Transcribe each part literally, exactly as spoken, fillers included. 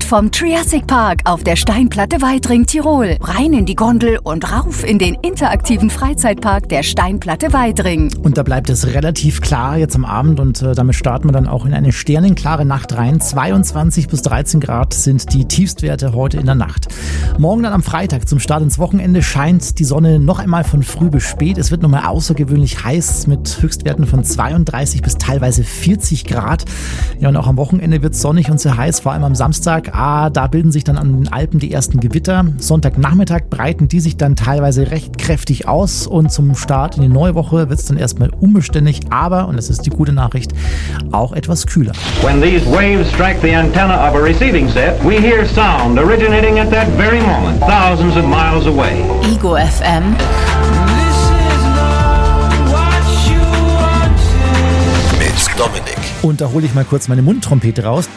vom Triassic Park auf der Steinplatte Weidring, Tirol. Rein in die Gondel und rauf in den interaktiven Freizeitpark der Steinplatte Weidring. Und da bleibt es relativ klar jetzt am Abend und äh, damit starten wir dann auch in eine sternenklare Nacht rein. zweiundzwanzig bis dreizehn Grad sind die Tiefstwerte heute in der Nacht. Morgen dann am Freitag zum Start ins Wochenende scheint die Sonne noch einmal von früh bis spät. Es wird nochmal außergewöhnlich heiß mit Höchstwerten von zweiunddreißig bis teilweise vierzig Grad. Ja, und auch am Wochenende wird es sonnig und sehr heiß, vor allem am Samstag. Ah, da bilden sich dann an den Alpen die ersten Gewitter. Sonntagnachmittag breiten die sich dann teilweise recht kräftig aus und zum Start in die neue Woche wird es dann erstmal unbeständig, aber, und das ist die gute Nachricht, auch etwas kühler. When these waves strike the antenna of a receiving set, we hear sound originating at that very moment, thousands of miles away. Ego F M. Mit Dominik. Und da hole ich mal kurz meine Mundtrompete raus.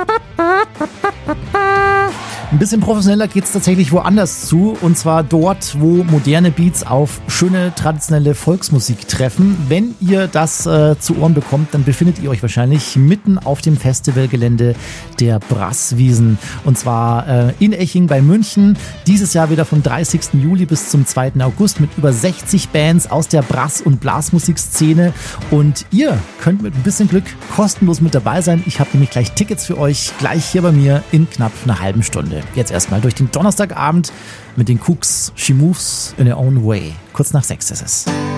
Ein bisschen professioneller geht es tatsächlich woanders zu, und zwar dort, wo moderne Beats auf schöne traditionelle Volksmusik treffen. Wenn ihr das äh, zu Ohren bekommt, dann befindet ihr euch wahrscheinlich mitten auf dem Festivalgelände der Brasswiesen, und zwar äh, in Eching bei München. Dieses Jahr wieder vom dreißigsten Juli bis zum zweiten August mit über sechzig Bands aus der Brass- und Blasmusikszene, und ihr könnt mit ein bisschen Glück kostenlos mit dabei sein. Ich habe nämlich gleich Tickets für euch, gleich hier bei mir in knapp einer halben Stunde. Jetzt erstmal durch den Donnerstagabend mit den Cooks. She moves in her own way. Kurz nach sechs ist es.